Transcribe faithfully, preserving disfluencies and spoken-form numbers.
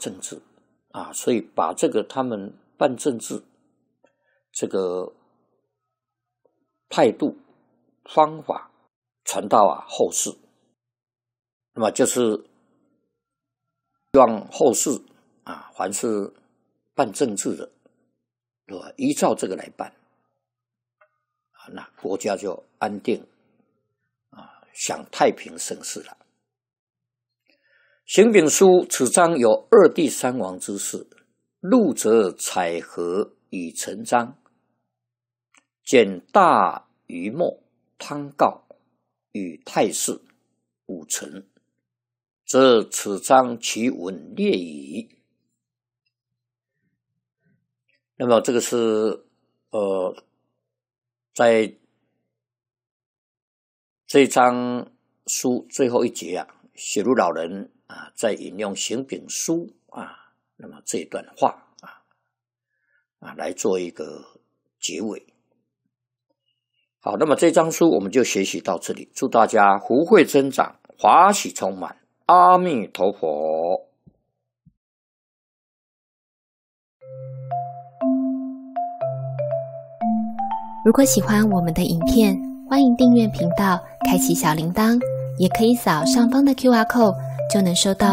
政治啊，所以把这个他们办政治这个态度方法传到啊后世，那么就是希望后世啊，凡是办政治的，对吧？依照这个来办啊，那国家就安定啊，享太平盛世了。行炳书此章有二帝三王之事，录则采和以成章，简大于末汤告与太史武臣，则此章其文列矣。那么这个是呃，在这章书最后一节啊，写入老人啊，在引用行炳书啊，那么这一段话啊啊来做一个结尾。好，那么这章书我们就学习到这里，祝大家福慧增长，华喜充满，阿弥陀佛。 如果喜欢我们的影片，欢迎订阅频道，开启小铃铛，也可以扫上方的 Q R code，就能收到